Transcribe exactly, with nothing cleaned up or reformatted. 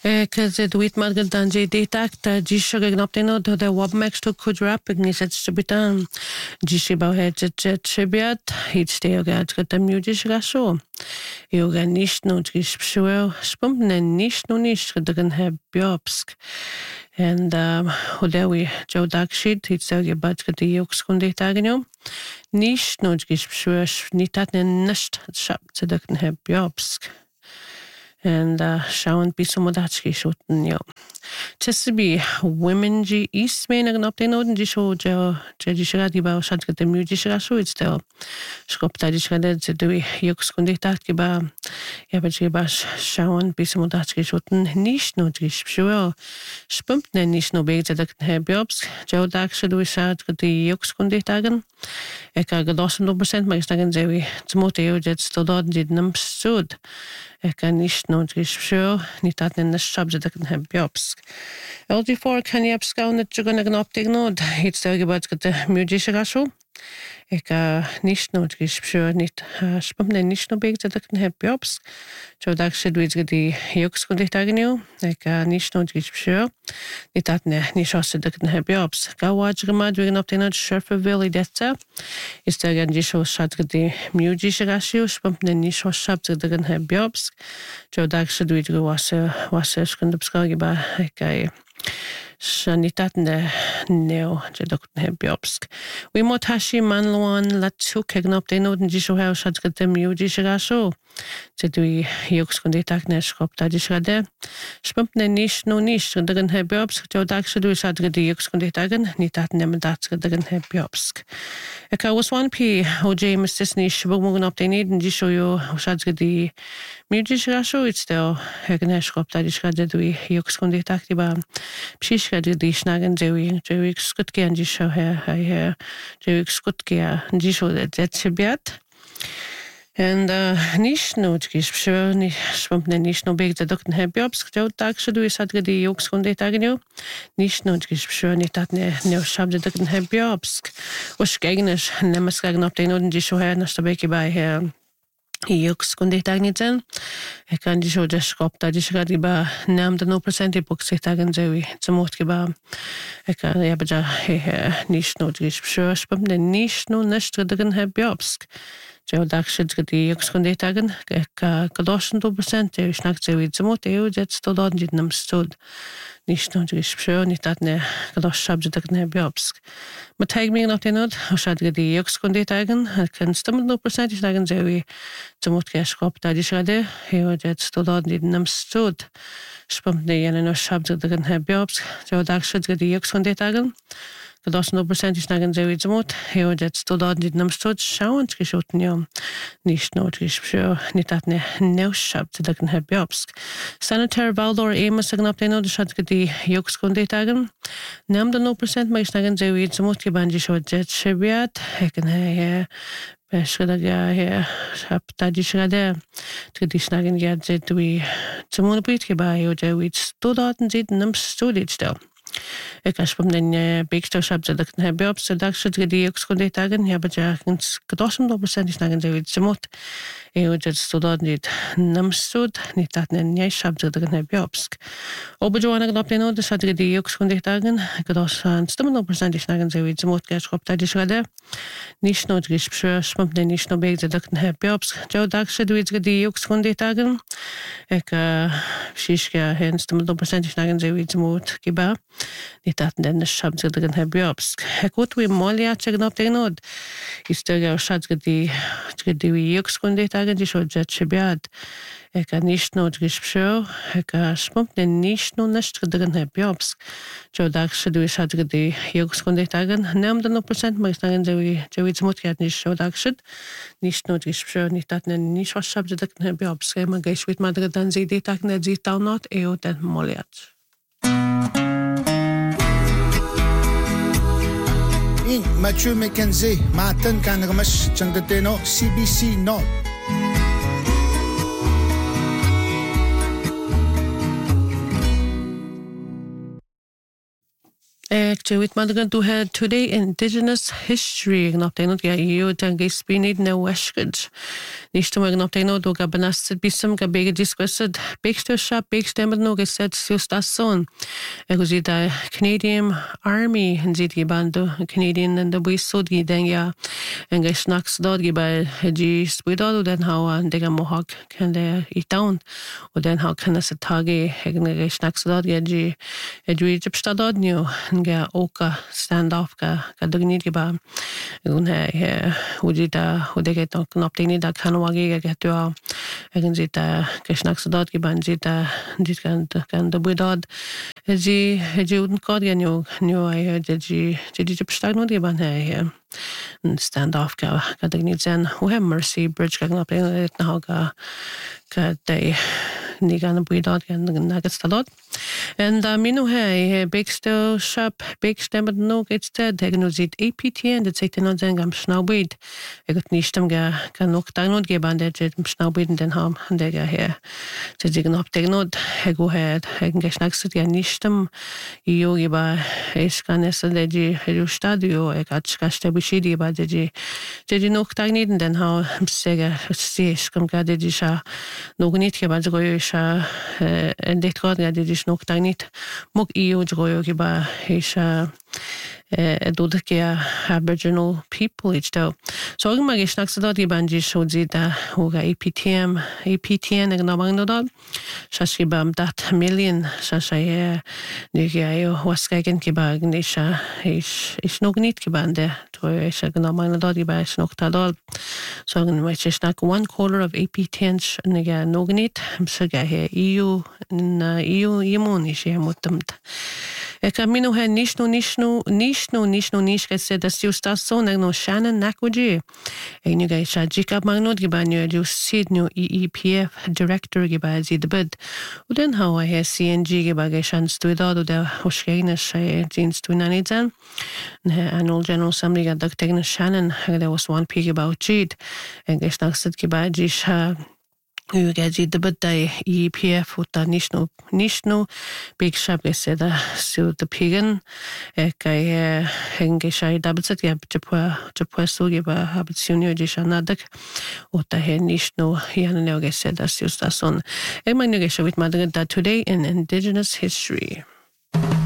Cause the wheat market danje detak ta jisho gnopteno to the wabmax to kudrap igniset stubitan. Jishi bauhet jet tribiat, hit stay ogad got the mudish rasho. Yoga nish no gish pshuel, spumpne nish no nish the heb biopsk. And um hodewi Joe Dakshid, hit say about the yoks kunde tagino. Nish no gish pshuel, nitat nest shop to the heb biopsk. And uh, Shawan Bisumodachki shooten yo. Chesabi women G East main and up the note and show Jedishadi ba shad get the musician show it's still. Skoptadi shredded to do yoks kunditaki ba Yabajibash Shawan Bisumodachki shooten nish no gish sure. Spumpne nish no big to the hebjobs. Joe Dak should we shad get the yoks kunditagan. Eka gadosan no percent magstagan zewi. Timoteo jet still did num stood. Eka nish no gish sure. Nitat in the shop that can have jobs. L G four can you upscout that you're gonna not take note. It's the about the musician show. Eka nish no gish sure nit spumne nish no big that can have jobs. So that should we get the yoks kunditagino. Eka nish no gish sure. Nitat ne nish also that can have jobs. Go watch the mad we're not in a Sherperville detta. It's the again jisho shot the musician show. Spumne nish was shop that can have jobs. So that should we go was was skundupskagi ba eka Shanitat ne neo jedokten hebjobsk. We motashi manloan latu kegnop de noden jisho hau shadgat dem yu jisharasho. Zedui yoks kunditak ne shkop ta jishade. Spump ne nish no nish dagan hebjobsk. Jo dak shadu shadgat de yoks kunditagan nitat ne medatsk dagan hebjobsk. Eka was one p o James Disney shbugmugan up de neden jisho yo shadgat de mu jisharasho it's still hegen shkop ta jishade dui yoks kunditak diba. Pshish the Schnagen Jerry, Jerry Skutke and Jisho here, I hear Jerry Skutke and Jisho that that's a bit. And uh, nish no gish sure ni swampne nish no big the doctor have jobs, Joe Dark should we sad the yokes on the tagino. Nish no gish sure ni that ne no shab the doctor have jobs. Was gagnish, nemaskagan up the noden Jisho here, Nasta Becky by here. Yoks kunde tagniten. Ik kan die zo dus op dat is gaat ba naam de no percent die box zegt tagen zewi. Ze mocht geba. Ik kan ja beja he nish no gish sure spam de nish no nestre drin heb jobsk. Zo dag shit die yoks kunde tagen. Ik kadoschen do percent die snakt zewi. Ze mocht eu jet sto dan dit nam stod. Nish no gish sure niet dat ne kadosh shab de drin heb jobsk. Maar tag me nog tenod. Als je die yoks kunde tagen. Ik kan stem no percent die tagen zewi. Ze mocht je schop dat is rade. Heel jet sto dan dit nam stod. Spam de ene no shab de drin heb jobsk. Zo dag shit die yoks kunde tagen. Kadosh no percent is nagen zewi ze mocht. Heel jet sto dan dit nam stod. Schauend geschoten ja. Nish no gish sure niet dat ne no shab de drin heb jobsk. Senator Valdor Amos sagen op de no de shad die yoks kunde tagen. Nam de no percent maar is nagen zewi ze mocht je banji zo jet shabiat. Heken hij Beshredaga here, Saptadi Shrade, Traditionagen get that we Tamunabit by Oja, which stood out and did num studied still. Ik was van de bigste shop dat ik heb op zo dat ze die ook kon tagen ja maar ja het kadossen op percent is nagen dat ze moet en het stond dat niet nam stond niet dat een jij shop dat ik heb op op Joanna knop nou dus had die ook kon tagen kadossen stemmen op percent is nagen dat ze moet gas op dat is rade niet nooit gesproken maar dan niet nog beter dat ik heb op zo dat ze doet die ook kon tagen ik shiska hens stemmen op percent is nagen dat ze moet giba niet dat den shop dat ik heb jobs. Ik word weer mooi ja checken op de nood. Is er jouw schat die die we joks kon dit eigenlijk die zo jet shabiat. Ik kan niet nood gesproken. Ik spomp de niet nood nest gedren heb jobs. Zo dag ze doen schat die joks kon dit eigenlijk. Neem dan op percent maar dan zo we zo iets moet je niet zo dag zit. Niet nood gesproken niet dat een niet was shop dat ik heb jobs. Maar gees weet maar dat dan ze dit eigenlijk net ziet dan not eo dan mooi ja. Mathieu McKenzie, Martin Kanramash, Changateno, C B C North. Actually, madgan du had today Indigenous History gnaptainod ga iyo dan ga spinid na washgad. Nishtu mag gnaptainod do ga banasted bisam ga bega disquested bigster shop bigstem no ga set siustason. Ego zida Canadian Army and zidi bando Canadian and the wisod gi den ya en ga snacks dod gi ba ji spudado den how and de ga mohawk kan de i town og den how kan as tage egen ga snacks dod ga ji edwi jipstadod new ga oka standoff ga ga dugnid gi ba un he udi da udi ga to knoptini da kanwagi ga tu egen zita ga snacks dod gi ban zita dit kan kan de budod ji ji un kod ga new new I de ji ji jipstadod gi ban he standoff ga ga dugnid zen we have Mercy Bridge ga knoptini na ga ga de ni gan budod ga nagats tadod and uh, minu he big still shop big stem no gets dead tegen zit A P T and it's ten on gam snaubid egot nishtem ga kan nok tagnod ge bande jet snaubiden den ham and der her ze zigen op tegnod ego het hegen geschnaxt ja nishtem io ge ba es kan es de ji helu stadio e gat skaste bishidi ba de ji de nok tagniden den ha sega stis kom ga de ji sha nog nit ge ba zo yo sha en dit god ga de ji nok tagnit mok io jo ge ba is dod ke Aboriginal people each do. So ag mag isnak sa dod banji shoji da hoga A P T M A P T N ag namang no dod. Shashi bam dat million shashay ni ge ayo waskagen ke ba gnisha is is nog nit ke bande to is ag namang no dod ba is nog ta dod. So ag mag isnak one quarter of A P T N ni ge nog nit so ga he E U na E U yimon is he motamt. E camino he nishno nishno nishno nishno nish que se da siu stason no Shannon Nakwaji. E nu ga sha jikab magnod gi banyo ju Sydney E E P F director gi ba zi de bud. Uden how I he C N G gi ba ga shan stuidado da hoshgeina sha jeans tu nanizan. Ne annual general assembly ga dak tegna Shannon there was one pig about jid. En ga snaksid gi ba ji sha U gaji de badai E P F uta nishno nishno big shab geseda su the pigan e kai henge shai dabset ya chapwa chapwa su ge ba habitsunio de shanadak uta he nishno yana ne geseda su stason e manege shavit madga da today in Indigenous history.